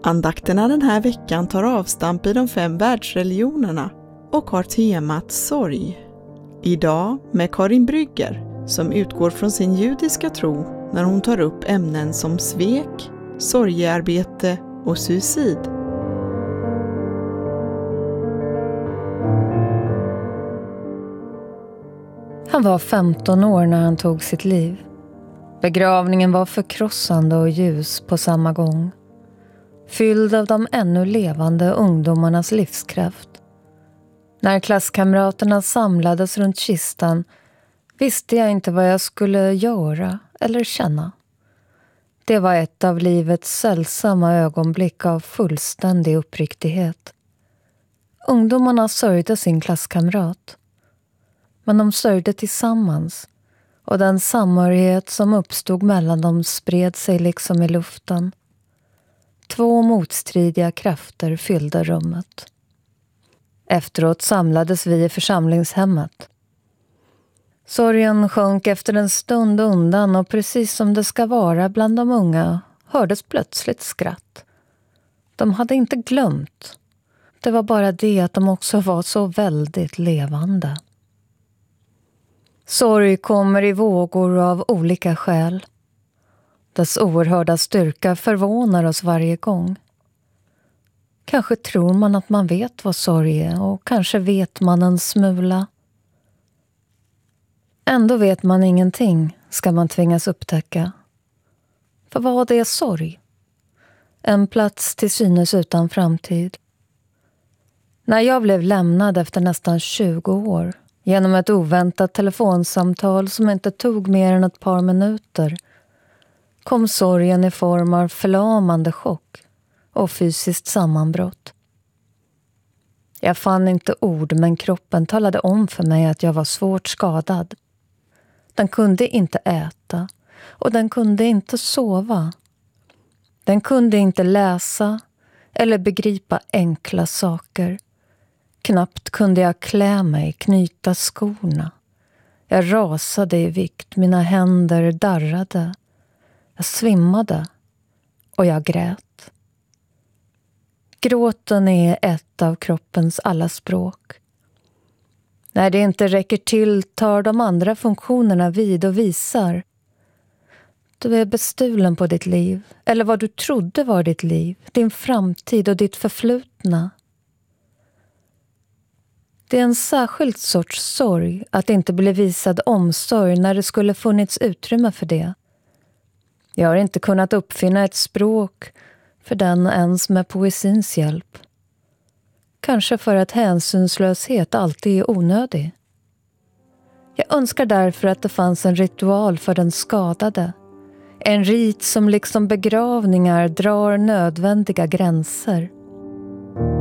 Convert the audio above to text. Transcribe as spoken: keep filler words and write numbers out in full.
Andakterna den här veckan tar avstamp i de fem världsreligionerna och har temat sorg. Idag med Karin Brygger som utgår från sin judiska tro när hon tar upp ämnen som svek, sorgearbete och suicid. Han var femton år när han tog sitt liv. Begravningen var förkrossande och ljus på samma gång. Fylld av de ännu levande ungdomarnas livskraft. När klasskamraterna samlades runt kistan visste jag inte vad jag skulle göra eller känna. Det var ett av livets sällsamma ögonblick av fullständig uppriktighet. Ungdomarna sörjde sin klasskamrat. Men de sörjde tillsammans och den samhörighet som uppstod mellan dem spred sig liksom i luften. Två motstridiga krafter fyllde rummet. Efteråt samlades vi i församlingshemmet. Sorgen sjönk efter en stund undan och precis som det ska vara bland de unga hördes plötsligt skratt. De hade inte glömt. Det var bara det att de också var så väldigt levande. Sorg kommer i vågor av olika skäl. Dess oerhörda styrka förvånar oss varje gång. Kanske tror man att man vet vad sorg är och kanske vet man en smula. Ändå vet man ingenting, ska man tvingas upptäcka. För vad är sorg? En plats till synes utan framtid. När jag blev lämnad efter nästan tjugo år, genom ett oväntat telefonsamtal som inte tog mer än ett par minuter, kom sorgen i form av förlamande chock och fysiskt sammanbrott. Jag fann inte ord, men kroppen talade om för mig att jag var svårt skadad. Den kunde inte äta och den kunde inte sova. Den kunde inte läsa eller begripa enkla saker. Knappt kunde jag klä mig, knyta skorna. Jag rasade i vikt, mina händer darrade. Jag svimmade och jag grät. Gråten är ett av kroppens alla språk. När det inte räcker till tar de andra funktionerna vid och visar. Du är bestulen på ditt liv, eller vad du trodde var ditt liv, din framtid och ditt förflutna. Det är en särskild sorts sorg att inte bli visad omsorg när det skulle funnits utrymme för det. Jag har inte kunnat uppfinna ett språk för den ens med poesins hjälp. Kanske för att hänsynslöshet alltid är onödig. Jag önskar därför att det fanns en ritual för den skadade. En rit som liksom begravningar drar nödvändiga gränser.